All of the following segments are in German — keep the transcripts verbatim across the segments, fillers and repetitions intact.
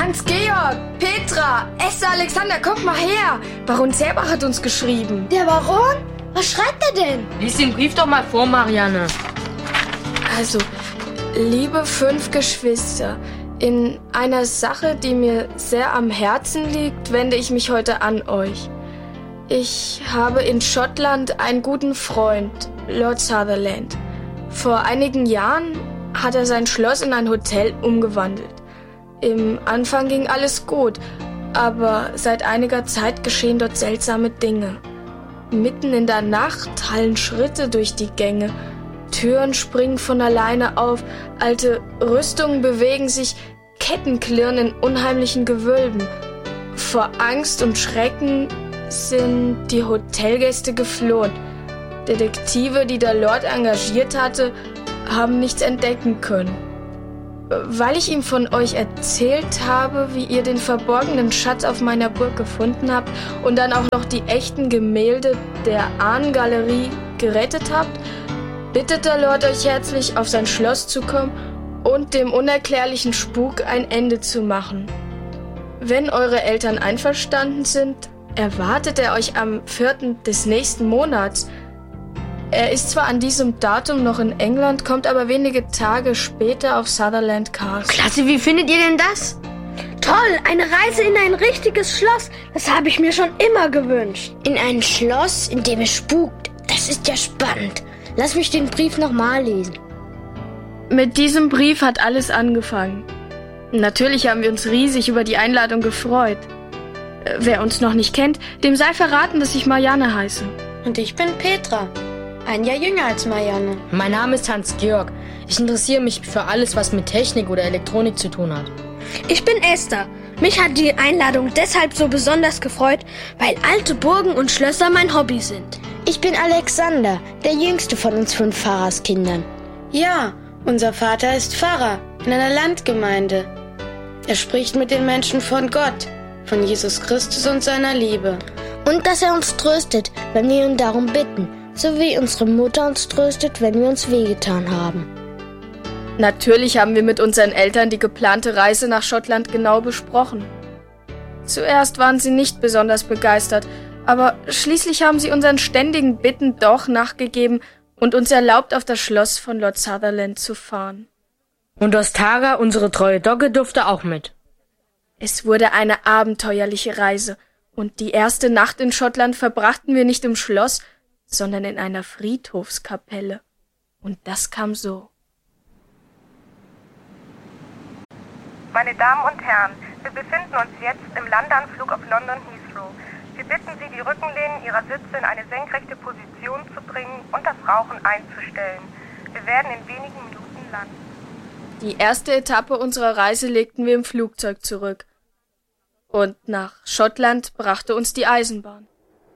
Hans-Georg, Petra, Esther, Alexander, kommt mal her. Baron Zerbach hat uns geschrieben. Der Baron? Was schreibt er denn? Lies den Brief doch mal vor, Marianne. Also, liebe fünf Geschwister, in einer Sache, die mir sehr am Herzen liegt, wende ich mich heute an euch. Ich habe in Schottland einen guten Freund, Lord Sutherland. Vor einigen Jahren hat er sein Schloss in ein Hotel umgewandelt. Im Anfang ging alles gut, aber seit einiger Zeit geschehen dort seltsame Dinge. Mitten in der Nacht hallen Schritte durch die Gänge, Türen springen von alleine auf, alte Rüstungen bewegen sich, Ketten klirren in unheimlichen Gewölben. Vor Angst und Schrecken sind die Hotelgäste geflohen. Detektive, die der Lord engagiert hatte, haben nichts entdecken können. Weil ich ihm von euch erzählt habe, wie ihr den verborgenen Schatz auf meiner Burg gefunden habt und dann auch noch die echten Gemälde der Ahnengalerie gerettet habt, bittet der Lord euch herzlich, auf sein Schloss zu kommen und dem unerklärlichen Spuk ein Ende zu machen. Wenn eure Eltern einverstanden sind, erwartet er euch am vierten des nächsten Monats. Er ist zwar an diesem Datum noch in England, kommt aber wenige Tage später auf Sutherland Castle. Klasse, wie findet ihr denn das? Toll, eine Reise in ein richtiges Schloss. Das habe ich mir schon immer gewünscht. In ein Schloss, in dem es spukt. Das ist ja spannend. Lass mich den Brief nochmal lesen. Mit diesem Brief hat alles angefangen. Natürlich haben wir uns riesig über die Einladung gefreut. Wer uns noch nicht kennt, dem sei verraten, dass ich Marianne heiße. Und ich bin Petra. Ein Jahr jünger als Marianne. Mein Name ist Hans-Georg. Ich interessiere mich für alles, was mit Technik oder Elektronik zu tun hat. Ich bin Esther. Mich hat die Einladung deshalb so besonders gefreut, weil alte Burgen und Schlösser mein Hobby sind. Ich bin Alexander, der jüngste von uns fünf Pfarrerskindern. Ja, unser Vater ist Pfarrer in einer Landgemeinde. Er spricht mit den Menschen von Gott, von Jesus Christus und seiner Liebe. Und dass er uns tröstet, wenn wir ihn darum bitten. So wie unsere Mutter uns tröstet, wenn wir uns wehgetan haben. Natürlich haben wir mit unseren Eltern die geplante Reise nach Schottland genau besprochen. Zuerst waren sie nicht besonders begeistert, aber schließlich haben sie unseren ständigen Bitten doch nachgegeben und uns erlaubt, auf das Schloss von Lord Sutherland zu fahren. Und Ostara, unsere treue Dogge, durfte auch mit. Es wurde eine abenteuerliche Reise und die erste Nacht in Schottland verbrachten wir nicht im Schloss, sondern in einer Friedhofskapelle. Und das kam so. Meine Damen und Herren, wir befinden uns jetzt im Landeanflug auf London Heathrow. Wir bitten Sie, die Rückenlehnen Ihrer Sitze in eine senkrechte Position zu bringen und das Rauchen einzustellen. Wir werden in wenigen Minuten landen. Die erste Etappe unserer Reise legten wir im Flugzeug zurück. Und nach Schottland brachte uns die Eisenbahn.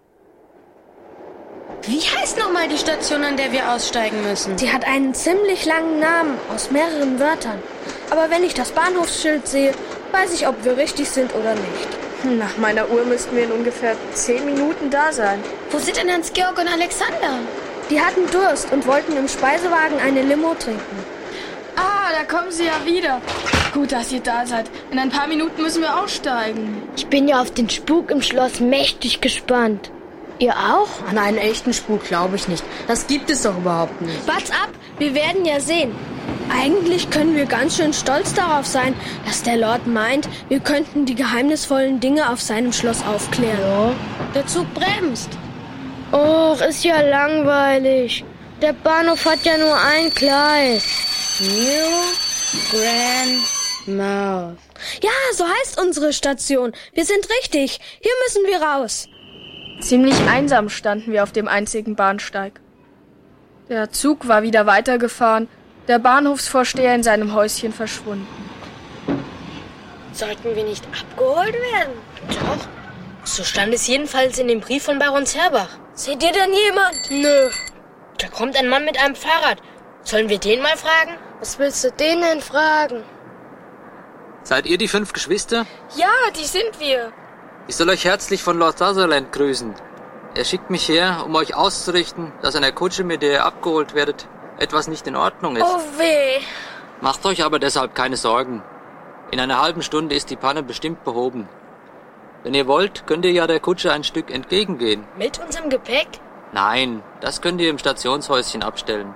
Wie heißt nochmal die Station, an der wir aussteigen müssen? Sie hat einen ziemlich langen Namen aus mehreren Wörtern. Aber wenn ich das Bahnhofsschild sehe, weiß ich, ob wir richtig sind oder nicht. Nach meiner Uhr müssten wir in ungefähr zehn Minuten da sein. Wo sind denn Hans-Georg und Alexander? Die hatten Durst und wollten im Speisewagen eine Limo trinken. Ah, da kommen sie ja wieder. Gut, dass ihr da seid. In ein paar Minuten müssen wir aussteigen. Ich bin ja auf den Spuk im Schloss mächtig gespannt. Ihr auch? An einen echten Spuk glaube ich nicht. Das gibt es doch überhaupt nicht. Wart's ab, wir werden ja sehen. Eigentlich können wir ganz schön stolz darauf sein, dass der Lord meint, wir könnten die geheimnisvollen Dinge auf seinem Schloss aufklären. Ja. Der Zug bremst. Och, ist ja langweilig. Der Bahnhof hat ja nur ein Gleis. New Grand Mouth. Ja, so heißt unsere Station. Wir sind richtig. Hier müssen wir raus. Ziemlich einsam standen wir auf dem einzigen Bahnsteig. Der Zug war wieder weitergefahren, der Bahnhofsvorsteher in seinem Häuschen verschwunden. Sollten wir nicht abgeholt werden? Doch. So stand es jedenfalls in dem Brief von Baron Zerbach. Seht ihr denn jemand? Nö. Da kommt ein Mann mit einem Fahrrad. Sollen wir den mal fragen? Was willst du den denn fragen? Seid ihr die fünf Geschwister? Ja, die sind wir. Ich soll euch herzlich von Lord Sutherland grüßen. Er schickt mich her, um euch auszurichten, dass an der Kutsche, mit der ihr abgeholt werdet, etwas nicht in Ordnung ist. Oh weh. Macht euch aber deshalb keine Sorgen. In einer halben Stunde ist die Panne bestimmt behoben. Wenn ihr wollt, könnt ihr ja der Kutsche ein Stück entgegengehen. Mit unserem Gepäck? Nein, das könnt ihr im Stationshäuschen abstellen.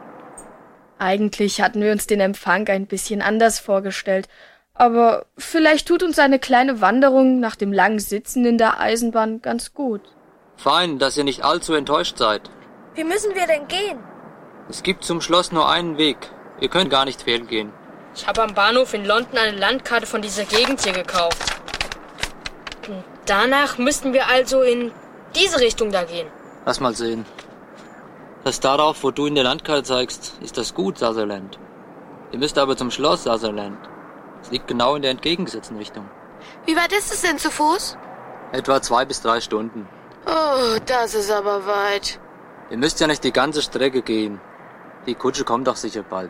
Eigentlich hatten wir uns den Empfang ein bisschen anders vorgestellt, aber vielleicht tut uns eine kleine Wanderung nach dem langen Sitzen in der Eisenbahn ganz gut. Fein, dass ihr nicht allzu enttäuscht seid. Wie müssen wir denn gehen? Es gibt zum Schloss nur einen Weg. Ihr könnt gar nicht fehlgehen. Ich habe am Bahnhof in London eine Landkarte von dieser Gegend hier gekauft. Und danach müssten wir also in diese Richtung da gehen. Lass mal sehen. Das darauf, wo du in der Landkarte zeigst, ist das Gut Sutherland. Ihr müsst aber zum Schloss Sutherland. Es liegt genau in der entgegengesetzten Richtung. Wie weit ist es denn zu Fuß? Etwa zwei bis drei Stunden. Oh, das ist aber weit. Ihr müsst ja nicht die ganze Strecke gehen. Die Kutsche kommt doch sicher bald.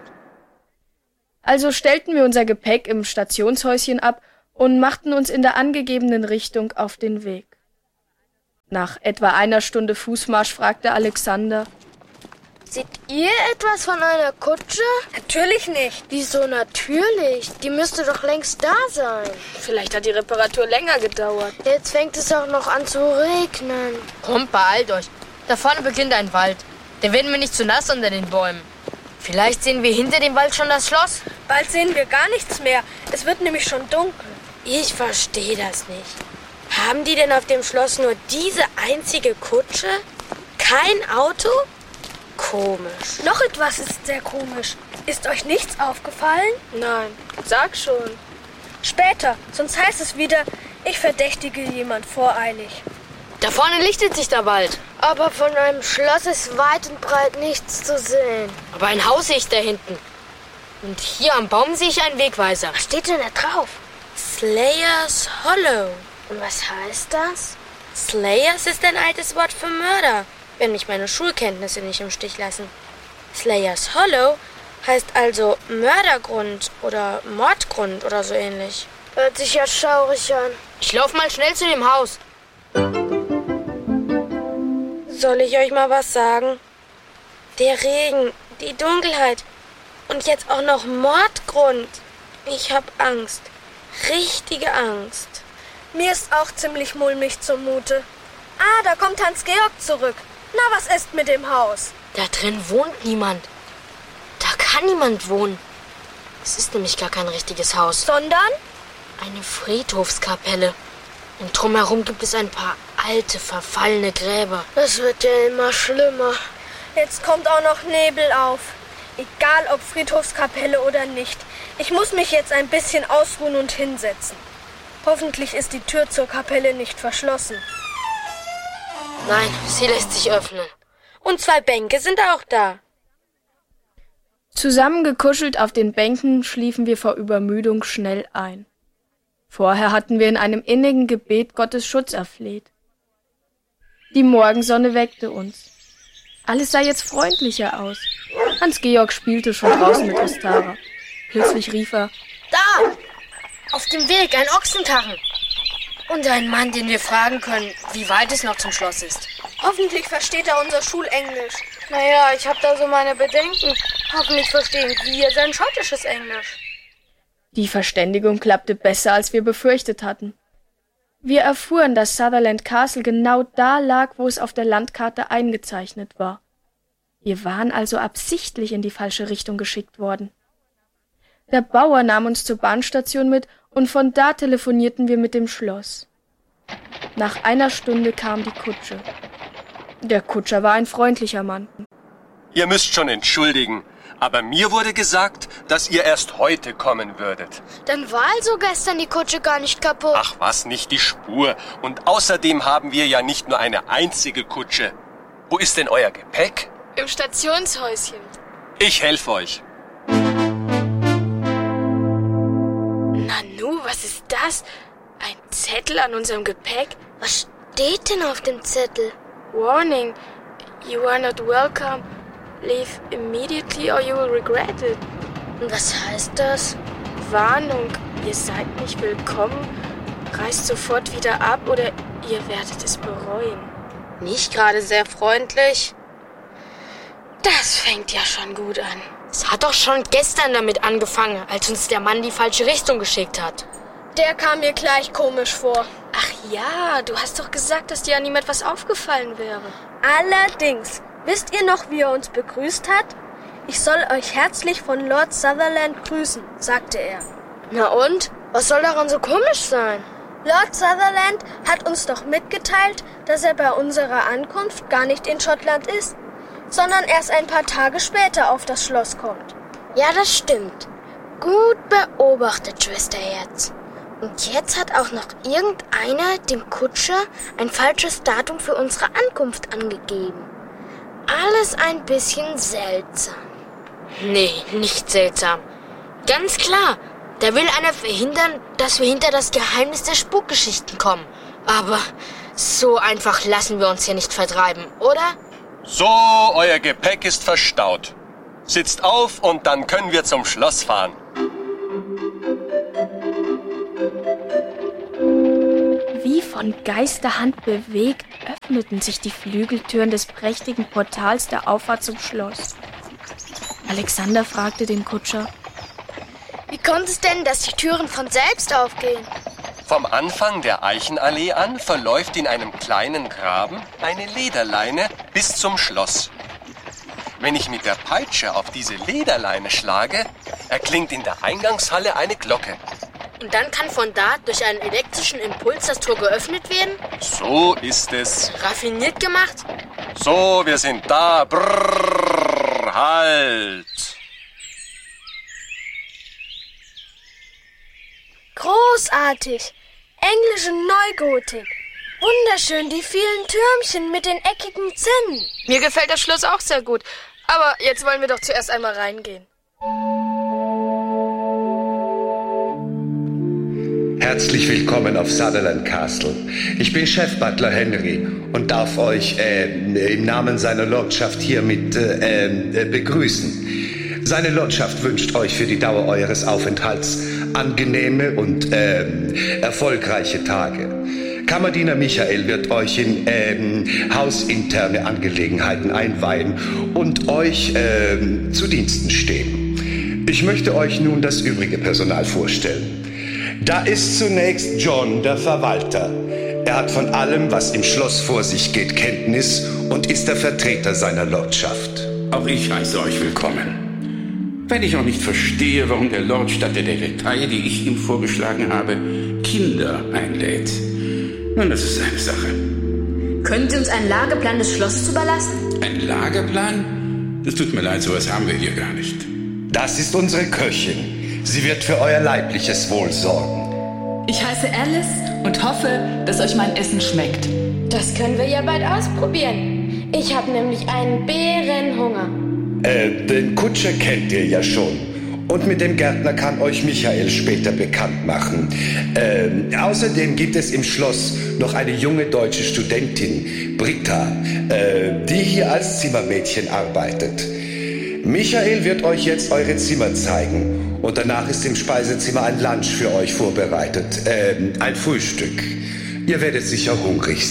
Also stellten wir unser Gepäck im Stationshäuschen ab und machten uns in der angegebenen Richtung auf den Weg. Nach etwa einer Stunde Fußmarsch fragte Alexander: Seht ihr etwas von einer Kutsche? Natürlich nicht. Wieso natürlich? Die müsste doch längst da sein. Vielleicht hat die Reparatur länger gedauert. Jetzt fängt es auch noch an zu regnen. Kommt, beeilt euch. Da vorne beginnt ein Wald. Da werden wir nicht zu nass unter den Bäumen. Vielleicht sehen wir hinter dem Wald schon das Schloss. Bald sehen wir gar nichts mehr. Es wird nämlich schon dunkel. Ich verstehe das nicht. Haben die denn auf dem Schloss nur diese einzige Kutsche? Kein Auto? Komisch. Noch etwas ist sehr komisch. Ist euch nichts aufgefallen? Nein, sag schon. Später, sonst heißt es wieder, ich verdächtige jemand voreilig. Da vorne lichtet sich der Wald. Aber von einem Schloss ist weit und breit nichts zu sehen. Aber ein Haus sehe ich da hinten. Und hier am Baum sehe ich einen Wegweiser. Was steht denn da drauf? Slayers Hollow. Und was heißt das? Slayers ist ein altes Wort für Mörder, wenn mich meine Schulkenntnisse nicht im Stich lassen. Slayers Hollow heißt also Mördergrund oder Mordgrund oder so ähnlich. Hört sich ja schaurig an. Ich laufe mal schnell zu dem Haus. Soll ich euch mal was sagen? Der Regen, die Dunkelheit und jetzt auch noch Mordgrund. Ich hab Angst. Richtige Angst. Mir ist auch ziemlich mulmig zumute. Ah, da kommt Hans-Georg zurück. Na, was ist mit dem Haus? Da drin wohnt niemand. Da kann niemand wohnen. Es ist nämlich gar kein richtiges Haus. Sondern? Eine Friedhofskapelle. Und drumherum gibt es ein paar alte, verfallene Gräber. Das wird ja immer schlimmer. Jetzt kommt auch noch Nebel auf. Egal ob Friedhofskapelle oder nicht. Ich muss mich jetzt ein bisschen ausruhen und hinsetzen. Hoffentlich ist die Tür zur Kapelle nicht verschlossen. Nein, sie lässt sich öffnen. Und zwei Bänke sind auch da. Zusammengekuschelt auf den Bänken schliefen wir vor Übermüdung schnell ein. Vorher hatten wir in einem innigen Gebet Gottes Schutz erfleht. Die Morgensonne weckte uns. Alles sah jetzt freundlicher aus. Hans-Georg spielte schon draußen mit Ostara. Plötzlich rief er: Da! Auf dem Weg ein Ochsenkarren. Und ein Mann, den wir fragen können, wie weit es noch zum Schloss ist. Hoffentlich versteht er unser Schulenglisch. Naja, ich habe da so meine Bedenken. Hoffentlich verstehen wir sein schottisches Englisch. Die Verständigung klappte besser, als wir befürchtet hatten. Wir erfuhren, dass Sutherland Castle genau da lag, wo es auf der Landkarte eingezeichnet war. Wir waren also absichtlich in die falsche Richtung geschickt worden. Der Bauer nahm uns zur Bahnstation mit und von da telefonierten wir mit dem Schloss. Nach einer Stunde kam die Kutsche. Der Kutscher war ein freundlicher Mann. Ihr müsst schon entschuldigen, aber mir wurde gesagt, dass ihr erst heute kommen würdet. Dann war also gestern die Kutsche gar nicht kaputt. Ach was, nicht die Spur. Und außerdem haben wir ja nicht nur eine einzige Kutsche. Wo ist denn euer Gepäck? Im Stationshäuschen. Ich helfe euch. Nanu, was ist das? Ein Zettel an unserem Gepäck? Was steht denn auf dem Zettel? Warning, you are not welcome. Leave immediately or you will regret it. Und was heißt das? Warnung, ihr seid nicht willkommen. Reist sofort wieder ab oder ihr werdet es bereuen. Nicht gerade sehr freundlich. Das fängt ja schon gut an. Es hat doch schon gestern damit angefangen, als uns der Mann die falsche Richtung geschickt hat. Der kam mir gleich komisch vor. Ach ja, du hast doch gesagt, dass dir an ihm etwas aufgefallen wäre. Allerdings, wisst ihr noch, wie er uns begrüßt hat? Ich soll euch herzlich von Lord Sutherland grüßen, sagte er. Na und? Was soll daran so komisch sein? Lord Sutherland hat uns doch mitgeteilt, dass er bei unserer Ankunft gar nicht in Schottland ist, sondern erst ein paar Tage später auf das Schloss kommt. Ja, das stimmt. Gut beobachtet, Schwesterherz. Und jetzt hat auch noch irgendeiner dem Kutscher ein falsches Datum für unsere Ankunft angegeben. Alles ein bisschen seltsam. Nee, nicht seltsam. Ganz klar, da will einer verhindern, dass wir hinter das Geheimnis der Spukgeschichten kommen. Aber so einfach lassen wir uns hier nicht vertreiben, oder? So, euer Gepäck ist verstaut. Sitzt auf und dann können wir zum Schloss fahren. Wie von Geisterhand bewegt, öffneten sich die Flügeltüren des prächtigen Portals der Auffahrt zum Schloss. Alexander fragte den Kutscher: Wie kommt es denn, dass die Türen von selbst aufgehen? Vom Anfang der Eichenallee an verläuft in einem kleinen Graben eine Lederleine bis zum Schloss. Wenn ich mit der Peitsche auf diese Lederleine schlage, erklingt in der Eingangshalle eine Glocke. Und dann kann von da durch einen elektrischen Impuls das Tor geöffnet werden? So ist es. Raffiniert gemacht? So, wir sind da. Brrr, halt. Großartig. Englische Neugotik. Wunderschön, die vielen Türmchen mit den eckigen Zinnen. Mir gefällt das Schloss auch sehr gut. Aber jetzt wollen wir doch zuerst einmal reingehen. Herzlich willkommen auf Sutherland Castle. Ich bin Chefbutler Henry und darf euch äh, im Namen seiner Lordschaft hiermit äh, äh, begrüßen. Seine Lordschaft wünscht euch für die Dauer eures Aufenthalts angenehme und äh, erfolgreiche Tage. Kammerdiener Michael wird euch in äh, hausinterne Angelegenheiten einweihen und euch äh, zu Diensten stehen. Ich möchte euch nun das übrige Personal vorstellen. Da ist zunächst John, der Verwalter. Er hat von allem, was im Schloss vor sich geht, Kenntnis und ist der Vertreter seiner Lordschaft. Auch ich heiße euch willkommen. Wenn ich auch nicht verstehe, warum der Lord statt der Detektei, die ich ihm vorgeschlagen habe, Kinder einlädt. Nun, das ist seine Sache. Können Sie uns einen Lageplan des Schlosses überlassen? Ein Lageplan? Das tut mir leid, sowas haben wir hier gar nicht. Das ist unsere Köchin. Sie wird für euer leibliches Wohl sorgen. Ich heiße Alice und hoffe, dass euch mein Essen schmeckt. Das können wir ja bald ausprobieren. Ich habe nämlich einen Bärenhunger. Äh, den Kutscher kennt ihr ja schon. Und mit dem Gärtner kann euch Michael später bekannt machen. Äh, außerdem gibt es im Schloss noch eine junge deutsche Studentin, Britta, äh, die hier als Zimmermädchen arbeitet. Michael wird euch jetzt eure Zimmer zeigen und danach ist im Speisezimmer ein Lunch für euch vorbereitet, äh, ein Frühstück. Ihr werdet sicher hungrig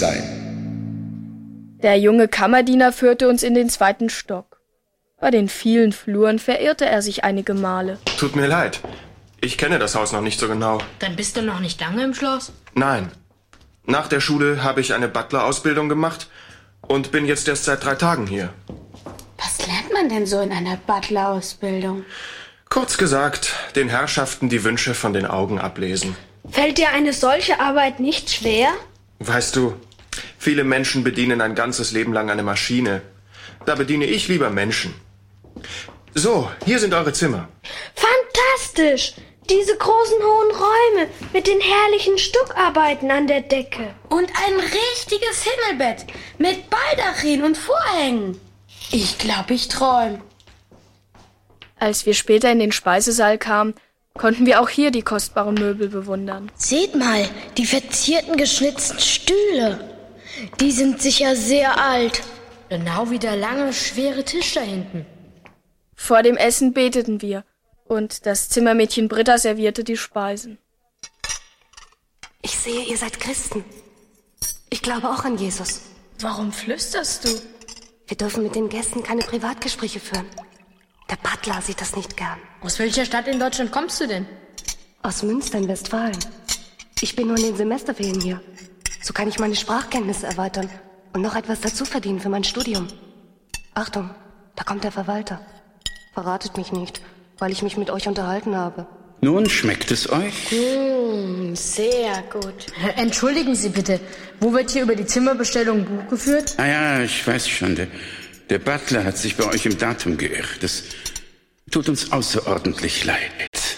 sein. Der junge Kammerdiener führte uns in den zweiten Stock. Bei den vielen Fluren verirrte er sich einige Male. Tut mir leid, ich kenne das Haus noch nicht so genau. Dann bist du noch nicht lange im Schloss? Nein, nach der Schule habe ich eine Butler-Ausbildung gemacht und bin jetzt erst seit drei Tagen hier. Was lernt man denn so in einer Butler-Ausbildung? Kurz gesagt, den Herrschaften die Wünsche von den Augen ablesen. Fällt dir eine solche Arbeit nicht schwer? Weißt du, viele Menschen bedienen ein ganzes Leben lang eine Maschine. Da bediene ich lieber Menschen. So, hier sind eure Zimmer. Fantastisch! Diese großen hohen Räume mit den herrlichen Stuckarbeiten an der Decke. Und ein richtiges Himmelbett mit Baldachin und Vorhängen. Ich glaube, ich träume. Als wir später in den Speisesaal kamen, konnten wir auch hier die kostbaren Möbel bewundern. Seht mal, die verzierten geschnitzten Stühle. Die sind sicher sehr alt. Genau wie der lange, schwere Tisch da hinten. Vor dem Essen beteten wir und das Zimmermädchen Britta servierte die Speisen. Ich sehe, ihr seid Christen. Ich glaube auch an Jesus. Warum flüsterst du? Wir dürfen mit den Gästen keine Privatgespräche führen. Der Butler sieht das nicht gern. Aus welcher Stadt in Deutschland kommst du denn? Aus Münster in Westfalen. Ich bin nur in den Semesterferien hier. So kann ich meine Sprachkenntnisse erweitern und noch etwas dazu verdienen für mein Studium. Achtung, da kommt der Verwalter. Verratet mich nicht, weil ich mich mit euch unterhalten habe. Nun, schmeckt es euch? Mmh, sehr gut. Entschuldigen Sie bitte, wo wird hier über die Zimmerbestellung Buch geführt? Ah ja, ich weiß schon, der, der Butler hat sich bei euch im Datum geirrt. Das tut uns außerordentlich leid.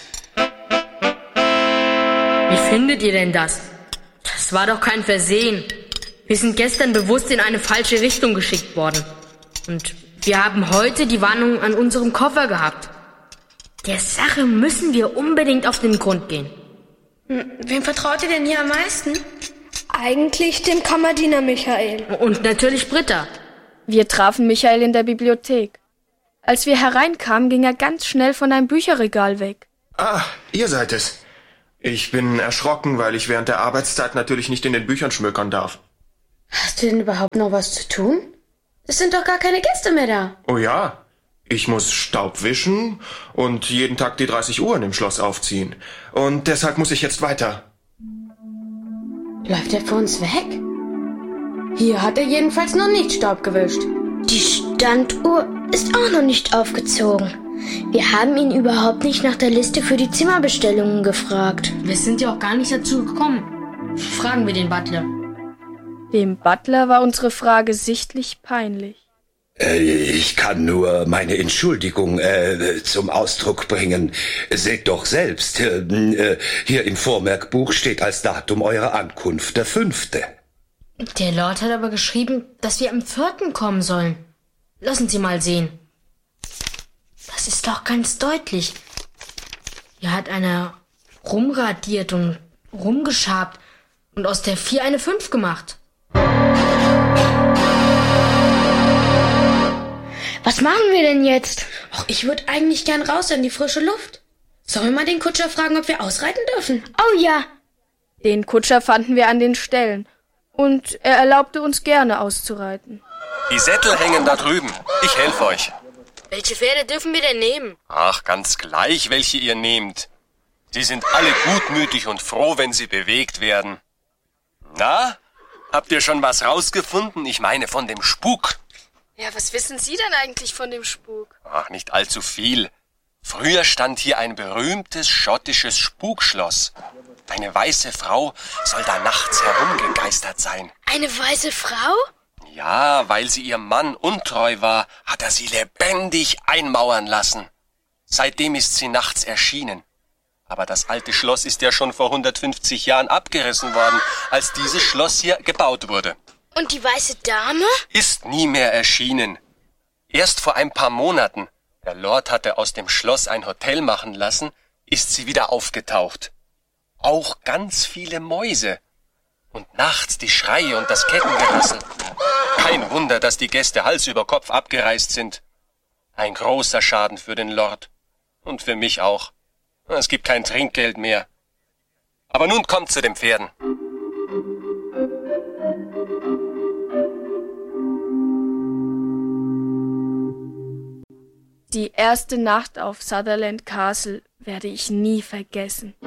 Wie findet ihr denn das? Das war doch kein Versehen. Wir sind gestern bewusst in eine falsche Richtung geschickt worden. Und wir haben heute die Warnung an unserem Koffer gehabt. Der Sache müssen wir unbedingt auf den Grund gehen. Wem vertraut ihr denn hier am meisten? Eigentlich dem Kammerdiener Michael. Und natürlich Britta. Wir trafen Michael in der Bibliothek. Als wir hereinkamen, ging er ganz schnell von einem Bücherregal weg. Ah, ihr seid es. Ich bin erschrocken, weil ich während der Arbeitszeit natürlich nicht in den Büchern schmökern darf. Hast du denn überhaupt noch was zu tun? Es sind doch gar keine Gäste mehr da. Oh ja, ich muss Staub wischen und jeden Tag die dreißig Uhren im Schloss aufziehen. Und deshalb muss ich jetzt weiter. Läuft er für uns weg? Hier hat er jedenfalls noch nicht Staub gewischt. Die Standuhr ist auch noch nicht aufgezogen. Wir haben ihn überhaupt nicht nach der Liste für die Zimmerbestellungen gefragt. Wir sind ja auch gar nicht dazu gekommen. Fragen wir den Butler. Dem Butler war unsere Frage sichtlich peinlich. Äh, ich kann nur meine Entschuldigung äh, zum Ausdruck bringen. Seht doch selbst, äh, hier im Vormerkbuch steht als Datum eurer Ankunft der fünfte. Der Lord hat aber geschrieben, dass wir am vierten kommen sollen. Lassen Sie mal sehen. Das ist doch ganz deutlich. Hier hat einer rumradiert und rumgeschabt und aus der vier eine fünf gemacht. Was machen wir denn jetzt? Och, ich würde eigentlich gern raus in die frische Luft. Sollen wir mal den Kutscher fragen, ob wir ausreiten dürfen? Oh ja. Den Kutscher fanden wir an den Ställen. Und er erlaubte uns gerne auszureiten. Die Sättel hängen da drüben. Ich helfe euch. Welche Pferde dürfen wir denn nehmen? Ach, ganz gleich, welche ihr nehmt. Sie sind alle gutmütig und froh, wenn sie bewegt werden. Na, habt ihr schon was rausgefunden? Ich meine von dem Spuk. Ja, was wissen Sie denn eigentlich von dem Spuk? Ach, nicht allzu viel. Früher stand hier ein berühmtes schottisches Spukschloss. Eine weiße Frau soll da nachts herumgegeistert sein. Eine weiße Frau? Ja, weil sie ihrem Mann untreu war, hat er sie lebendig einmauern lassen. Seitdem ist sie nachts erschienen. Aber das alte Schloss ist ja schon vor hundertfünfzig Jahren abgerissen worden, als dieses Schloss hier gebaut wurde. Und die weiße Dame? Ist nie mehr erschienen. Erst vor ein paar Monaten, der Lord hatte aus dem Schloss ein Hotel machen lassen, ist sie wieder aufgetaucht. Auch ganz viele Mäuse. Und nachts die Schreie und das Kettengerassel. Kein Wunder, dass die Gäste Hals über Kopf abgereist sind. Ein großer Schaden für den Lord. Und für mich auch. Es gibt kein Trinkgeld mehr. Aber nun kommt zu den Pferden. Die erste Nacht auf Sutherland Castle werde ich nie vergessen.